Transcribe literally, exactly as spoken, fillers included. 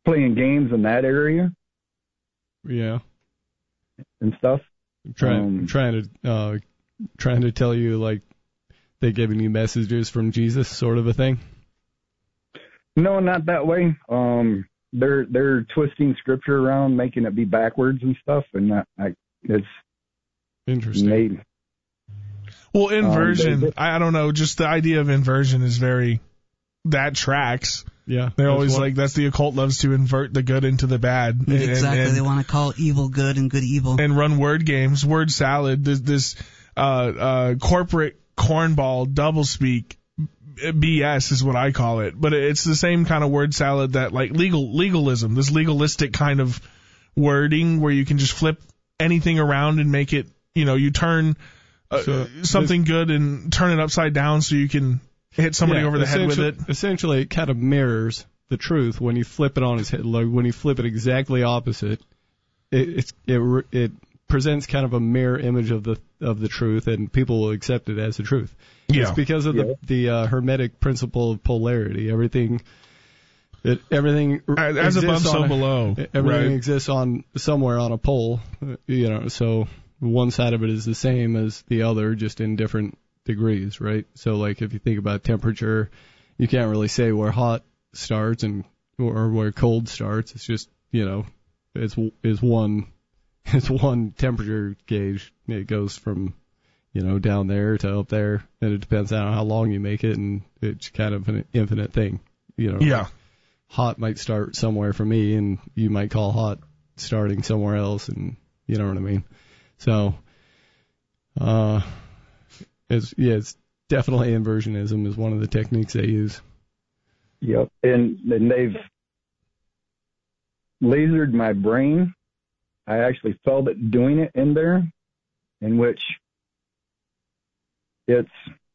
playing games in that area. Yeah. And stuff. Trying, um, trying to, uh, trying to tell you like they're giving you messages from Jesus, sort of a thing. No, not that way. Um, they're they're twisting scripture around, making it be backwards and stuff, and that, I, it's interesting. Made, well, inversion. Um, they, they, I don't know. Just the idea of inversion is very that tracks. Yeah, they're always what, like that's the occult loves to invert the good into the bad. Exactly, and, and, they want to call evil good and good evil, and run word games, word salad. This, this uh, uh, corporate cornball doublespeak B S is what I call it, but it's the same kind of word salad that like legal legalism, this legalistic kind of wording where you can just flip anything around and make it, you know, you turn uh, so something this, good and turn it upside down so you can hit somebody yeah, over the head with it. Essentially, it kind of mirrors the truth when you flip it on its head. Like when you flip it exactly opposite, it it's, it it presents kind of a mirror image of the of the truth, and people will accept it as the truth. Yeah. It's because of yeah. the the uh, hermetic principle of polarity. Everything, it everything as above, so a, below. Everything right. exists on somewhere on a pole, you know. So one side of it is the same as the other, just in different degrees, right? So like if you think about temperature, you can't really say where hot starts and or where cold starts. It's just, you know, it's is one it's one temperature gauge. It goes from, you know, down there to up there, and it depends on how long you make it, and it's kind of an infinite thing, you know. Yeah. Hot might start somewhere for me, and you might call hot starting somewhere else, and you know what I mean. So, uh, it's yeah, it's definitely inversionism is one of the techniques they use. Yep, and and they've lasered my brain. I actually felt it doing it in there, in which it's